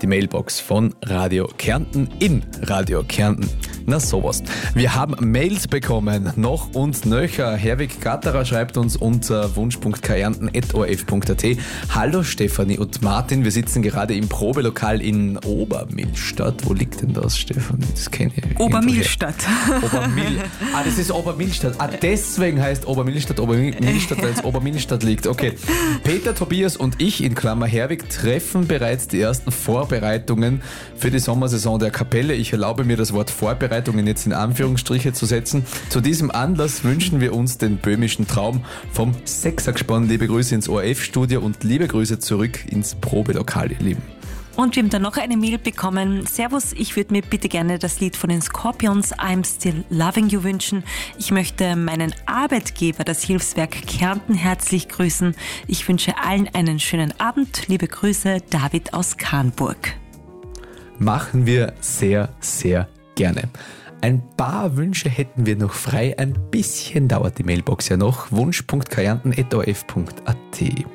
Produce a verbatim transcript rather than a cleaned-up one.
die Mailbox von Radio Kärnten in Radio Kärnten. Na sowas. Wir haben Mails bekommen, noch und nöcher. Herwig Gatterer schreibt uns unter wunsch punkt kärnten at o r f punkt a t. Hallo Stefanie und Martin, wir sitzen gerade im Probelokal in Obermillstadt. Wo liegt denn das, Stefanie? Das kenne ich. Obermillstadt. Obermill. Ah, das ist Obermillstadt. Ah, deswegen heißt Obermillstadt Obermillstadt, weil es Obermillstadt liegt. Okay. Peter, Tobias und ich, in Klammer Herwig, treffen bereits die ersten Vorbereitungen für die Sommersaison der Kapelle. Ich erlaube mir das Wort Vorbereitungen jetzt in Anführungsstriche zu setzen. Zu diesem Anlass wünschen wir uns den böhmischen Traum vom Sechsergespann. Liebe Grüße ins O R F-Studio und liebe Grüße zurück ins Probelokal, ihr Lieben. Und wir haben dann noch eine Mail bekommen. Servus, ich würde mir bitte gerne das Lied von den Scorpions I'm Still Loving You wünschen. Ich möchte meinen Arbeitgeber, das Hilfswerk Kärnten, herzlich grüßen. Ich wünsche allen einen schönen Abend. Liebe Grüße, David aus Kahnburg. Machen wir sehr, sehr gerne. Ein paar Wünsche hätten wir noch frei. Ein bisschen dauert die Mailbox ja noch. wunsch punkt kärnten at o r f punkt a t.